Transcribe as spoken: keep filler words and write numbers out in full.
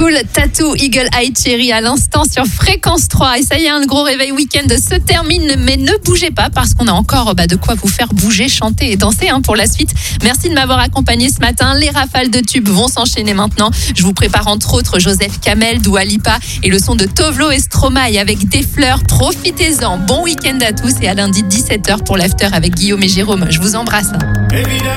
School, Tattoo, Eagle Eye Cherry à l'instant sur Fréquence trois. Et ça y est, le gros réveil week-end se termine, mais ne bougez pas parce qu'on a encore bah, de quoi vous faire bouger, chanter et danser hein, pour la suite. Merci de m'avoir accompagné ce matin. Les rafales de tubes vont s'enchaîner maintenant. Je vous prépare entre autres Joseph Kamel, Dua Lipa et le son de Tovlo et Stromae avec Des fleurs. Profitez-en. Bon week-end à tous et à lundi dix-sept heures pour l'after avec Guillaume et Jérôme. Je vous embrasse.